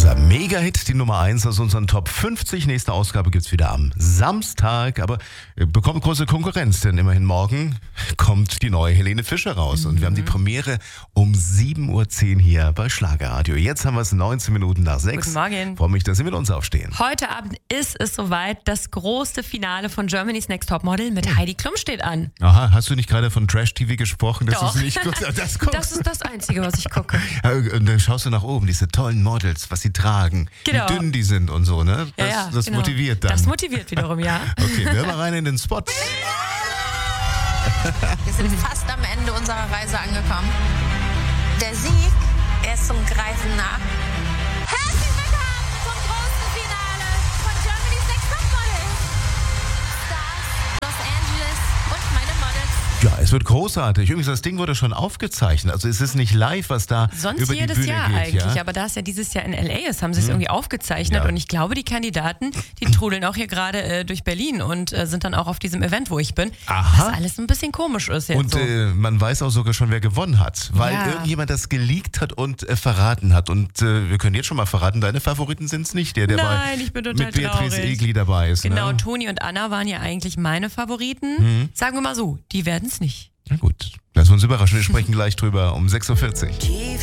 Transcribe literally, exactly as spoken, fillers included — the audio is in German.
Unser Mega-Hit, die Nummer eins aus unseren Top fünfzig. Nächste Ausgabe gibt's wieder am Samstag. Aber ihr bekommt große Konkurrenz, denn immerhin morgen kommt die neue Helene Fischer raus. Und wir haben die Premiere um sieben Uhr zehn hier bei Schlagerradio. Jetzt haben wir es neunzehn Minuten nach sechs. Guten Morgen. Freue mich, dass Sie mit uns aufstehen. Heute Abend ist es soweit. Das große Finale von Germany's Next Topmodel mit Heidi Klum steht an. Aha, hast du nicht gerade von Trash-T V gesprochen? Dass Doch. du's nicht guckst? Das, guckst. Das ist das Einzige, was ich gucke. Und dann schaust du nach oben, diese tollen Models, was sie tragen, Genau. wie dünn die sind und so, ne? Das, Ja, ja, das genau. motiviert dann. Das motiviert wiederum, ja. Okay, wir mal rein in den Spot. Wir sind fast am Ende unserer Reise angekommen. Der Sieg, er ist zum Greifen nah. Herzlich willkommen zum großen Finale von Germany's Next Topmodel. Stars, Los Angeles und meine Models. Ja, es wird großartig. Übrigens, das Ding wurde schon aufgezeichnet. Also es ist nicht live, was da Sonst über die jedes Bühne Jahr geht. eigentlich, Ja? aber da es ja dieses Jahr in L A ist, haben sie es irgendwie aufgezeichnet Ja. und ich glaube, die Kandidaten, die trudeln auch hier gerade äh, durch Berlin und äh, sind dann auch auf diesem Event, wo ich bin, Aha. was alles ein bisschen komisch ist jetzt Und so. äh, man weiß auch sogar schon, wer gewonnen hat, weil Ja. irgendjemand das geleakt hat und äh, verraten hat. Und äh, wir können jetzt schon mal verraten, deine Favoriten sind es nicht, der, der Nein, bei, ich bin total mit Beatrice traurig. Egli dabei ist. Genau, Ne? Toni und Anna waren ja eigentlich meine Favoriten. Mhm. Sagen wir mal so, die werden es nicht. Na gut, lassen wir uns überraschen. Wir sprechen gleich drüber um sechs Uhr vierzig.